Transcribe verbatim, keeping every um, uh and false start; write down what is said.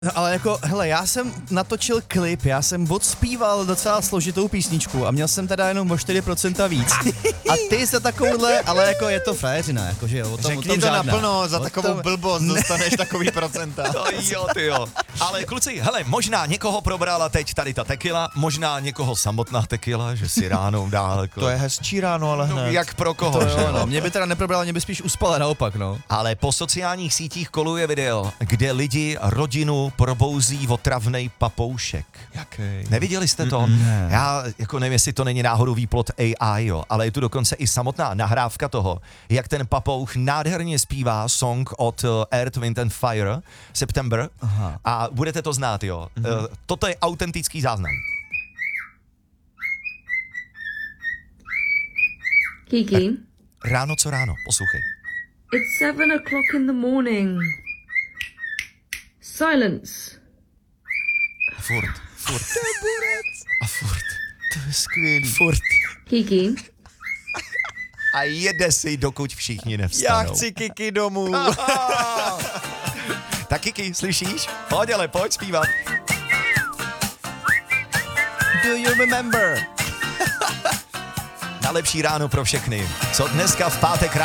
No, ale jako, hele, já jsem natočil klip, já jsem odspíval docela složitou písničku a měl jsem teda jenom o čtyři procenta víc. A ty za takovouhle, ale jako je to frajeřina, jakože jo, o tom, Řekni o tom to žádná. naplno, za O takovou tom... blbost dostaneš takový procenta. To jo, ty jo. Ale kluci, hele, možná někoho probrala teď tady ta tequila, možná někoho samotná tequila, že si ráno dá jako... To je hezčí ráno, ale no, hned. jak pro koho, To že jo, jo? no. Mě by teda neprobrala, mě by spíš uspala naopak, no. Ale po sociálních sítích koluje video, kde lidi rodinu probouzí otravnej papoušek. Jaký? Neviděli jste to? Ne. Já jako nevím, jestli to není náhodou výplot A I, jo, ale je tu dokonce i samotná nahrávka toho, jak ten papouch nádherně zpívá song od uh, Earth, Wind and Fire, September, Aha. a budete to znát, jo. Mm-hmm. Uh, toto je autentický záznam. Kiki, Ráno co ráno, poslouchej. it's seven o'clock in the morning. Silence. A furt, furt. A furt. To je skvělý. Furt. Kiki, A jede si, dokud všichni Já nevstanou. chci Kiki domů. Tak Kiki, slyšíš? Pojď ale, pojď zpívat. Do you remember? Na lepší ráno pro všechny. Co dneska v pátek